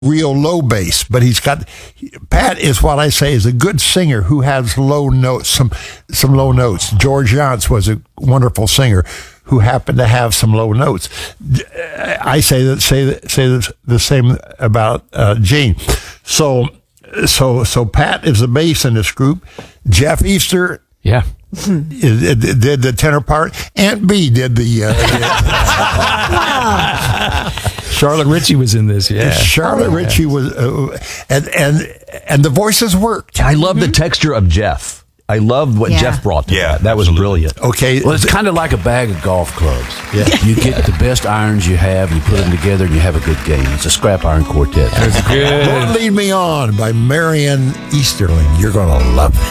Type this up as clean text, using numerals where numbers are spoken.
real low bass, but Pat is what I say is a good singer who has low notes, some low notes. George Yance was a wonderful singer who happened to have some low notes. I say the same about Gene. So Pat is the bass in this group. Jeff Easter, yeah, did the tenor part. Aunt B did the. Charlotte Ritchie was in this, yeah. Charlotte Ritchie was, and the voices worked. I love the texture of Jeff. I love what Jeff brought to that. That was brilliant. Okay. Well, it's kind of like a bag of golf clubs. Yeah. You get the best irons you have, you put them together, and you have a good game. It's a scrap iron quartet. That's good. Don't Lead Me On by Marian Easterling. You're going to love this.